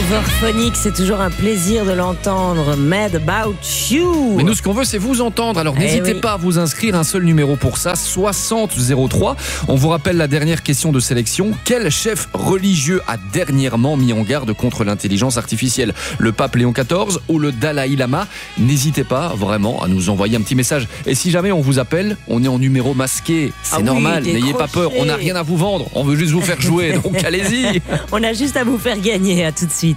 Overphonic, c'est toujours un plaisir de l'entendre. Mad About You. Mais nous, ce qu'on veut, c'est vous entendre. Alors n'hésitez pas à vous inscrire, un seul numéro pour ça, 6003. On vous rappelle la dernière question de sélection. Quel chef religieux a dernièrement mis en garde contre l'intelligence artificielle? Le pape Léon XIV ou le Dalai Lama? N'hésitez pas vraiment à nous envoyer un petit message. Et si jamais on vous appelle, on est en numéro masqué. C'est normal, n'ayez pas peur. On n'a rien à vous vendre. On veut juste vous faire jouer. Donc allez-y. On a juste à vous faire gagner. À tout de suite.